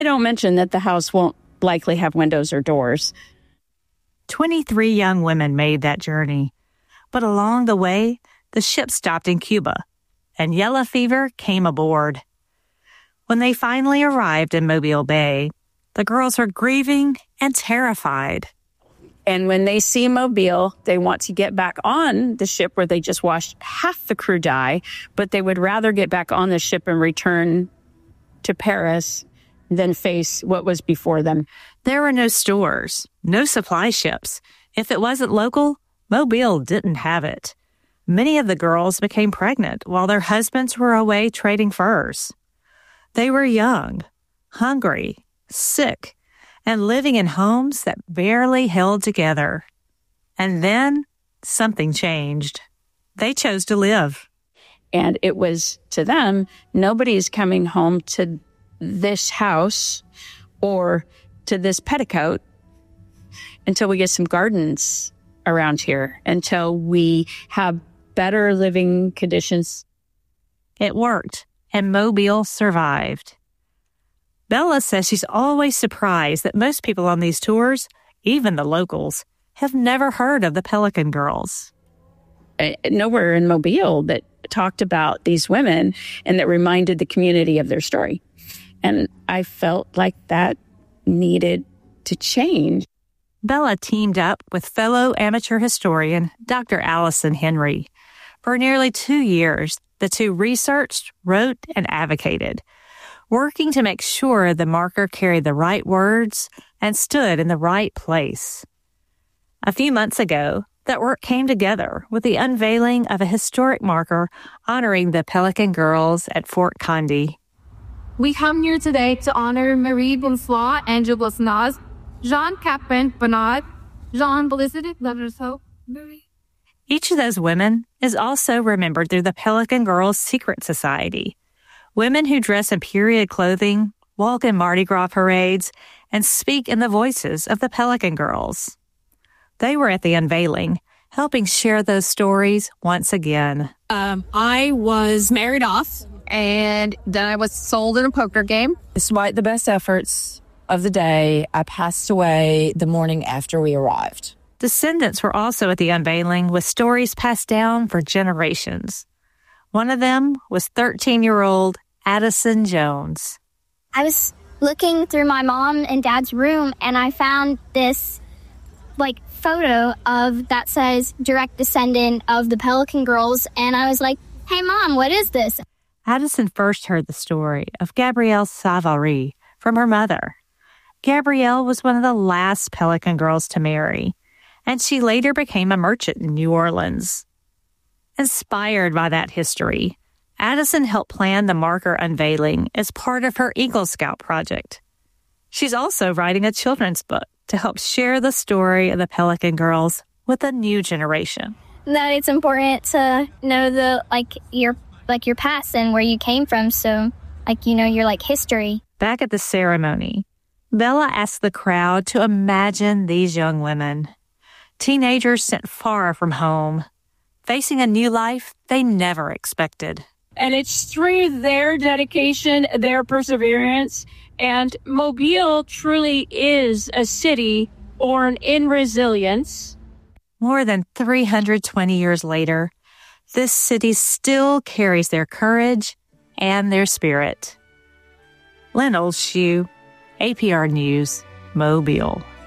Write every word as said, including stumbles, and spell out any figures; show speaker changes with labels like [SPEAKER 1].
[SPEAKER 1] I don't mention that the house won't likely have windows or doors.
[SPEAKER 2] twenty-three young women made that journey. But along the way, the ship stopped in Cuba, and yellow fever came aboard. When they finally arrived in Mobile Bay, the girls were grieving and terrified.
[SPEAKER 1] And when they see Mobile, they want to get back on the ship where they just watched half the crew die, but they would rather get back on the ship and return to Paris than face what was before them.
[SPEAKER 2] There were no stores, no supply ships. If it wasn't local, Mobile didn't have it. Many of the girls became pregnant while their husbands were away trading furs. They were young, hungry, sick, and living in homes that barely held together. And then something changed. They chose to live.
[SPEAKER 1] And it was, to them, nobody's coming home to this house or to this petticoat until we get some gardens around here, until we have better living conditions.
[SPEAKER 2] It worked, and Mobile survived. Bella says she's always surprised that most people on these tours, even the locals, have never heard of the Pelican Girls.
[SPEAKER 1] Nowhere in Mobile that talked about these women and that reminded the community of their story. And I felt like that needed to change.
[SPEAKER 2] Bella teamed up with fellow amateur historian Doctor Allison Henry. For nearly two years, the two researched, wrote, and advocated, working to make sure the marker carried the right words and stood in the right place. A few months ago, that work came together with the unveiling of a historic marker honoring the Pelican Girls at Fort Condy.
[SPEAKER 3] We come here today to honor Marie Bonsoir, Angel Bosnaz, Jean-Catherine Bernard, Jean Blizard, Leverso, Marie.
[SPEAKER 2] Each of those women is also remembered through the Pelican Girls Secret Society. Women who dress in period clothing, walk in Mardi Gras parades, and speak in the voices of the Pelican Girls. They were at the unveiling, helping share those stories once again.
[SPEAKER 4] Um, I was married off, and then I was sold in a poker game.
[SPEAKER 5] Despite the best efforts of the day, I passed away the morning after we arrived.
[SPEAKER 2] Descendants were also at the unveiling with stories passed down for generations. One of them was thirteen-year-old Addison Jones.
[SPEAKER 6] I was looking through my mom and dad's room, and I found this, like, photo of that says direct descendant of the Pelican Girls, and I was like, hey, Mom, what is this?
[SPEAKER 2] Addison first heard the story of Gabrielle Savary from her mother. Gabrielle was one of the last Pelican Girls to marry, and she later became a merchant in New Orleans. Inspired by that history, Addison helped plan the marker unveiling as part of her Eagle Scout project. She's also writing a children's book to help share the story of the Pelican Girls with a new generation.
[SPEAKER 6] That it's important to know the like your like your past and where you came from, so like you know your like history.
[SPEAKER 2] Back at the ceremony, Bella asked the crowd to imagine these young women, teenagers sent far from home, facing a new life they never expected.
[SPEAKER 7] And it's through their dedication, their perseverance, and Mobile truly is a city born in resilience.
[SPEAKER 2] More than three hundred twenty years later, this city still carries their courage and their spirit. Lynn Oldshoe, A P R News, Mobile.